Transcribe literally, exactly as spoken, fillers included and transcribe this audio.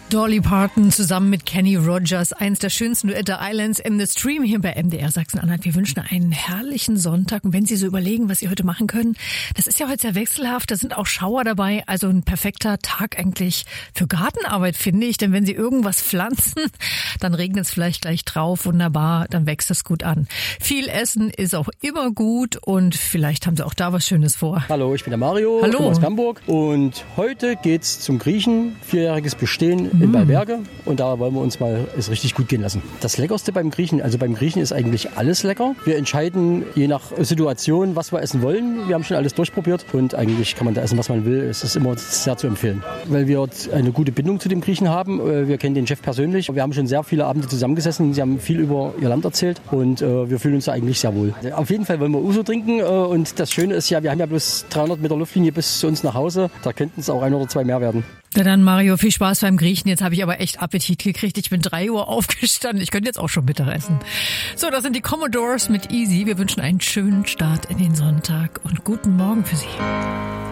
Dolly Parton zusammen mit Kenny Rogers, eins der schönsten Duette Islands in the Stream hier bei M D R Sachsen-Anhalt. Wir wünschen einen herrlichen Sonntag. Und wenn Sie so überlegen, was Sie heute machen können, das ist ja heute sehr wechselhaft, da sind auch Schauer dabei. Also ein perfekter Tag eigentlich für Gartenarbeit, finde ich. Denn wenn Sie irgendwas pflanzen, dann regnet es vielleicht gleich drauf. Wunderbar, dann wächst es gut an. Viel Essen ist auch immer gut und vielleicht haben Sie auch da was Schönes vor. Hallo, ich bin der Mario, Hallo. Ich komme aus Hamburg und heute geht's zum Griechen, vierjähriges Bestehen in Wallberge und da wollen wir uns mal es richtig gut gehen lassen. Das Leckerste beim Griechen, also beim Griechen ist eigentlich alles lecker. Wir entscheiden je nach Situation, was wir essen wollen. Wir haben schon alles durchprobiert und eigentlich kann man da essen, was man will. Es ist immer sehr zu empfehlen, weil wir eine gute Bindung zu dem Griechen haben. Wir kennen den Chef persönlich. Wir haben schon sehr viele Abende zusammengesessen. Sie haben viel über ihr Land erzählt und äh, wir fühlen uns da eigentlich sehr wohl. Auf jeden Fall wollen wir Uso trinken äh, und das Schöne ist ja, wir haben ja bloß dreihundert Meter Luftlinie bis zu uns nach Hause. Da könnten es auch ein oder zwei mehr werden. Na dann, Mario, viel Spaß beim Griechen. Jetzt habe ich aber echt Appetit gekriegt. Ich bin drei Uhr aufgestanden. Ich könnte jetzt auch schon Mittag essen. So, das sind die Commodores mit Easy. Wir wünschen einen schönen Start in den Sonntag und guten Morgen für Sie.